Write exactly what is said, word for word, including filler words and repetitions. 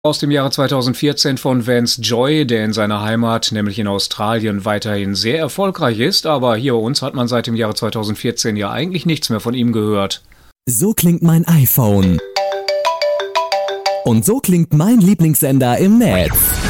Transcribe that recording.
Aus dem Jahre zweitausendvierzehn von Vance Joy, der in seiner Heimat, nämlich in Australien, weiterhin sehr erfolgreich ist, aber hier bei uns hat man seit dem Jahre zweitausendvierzehn ja eigentlich nichts mehr von ihm gehört. So klingt mein iPhone. Und so klingt mein Lieblingssender im Netz.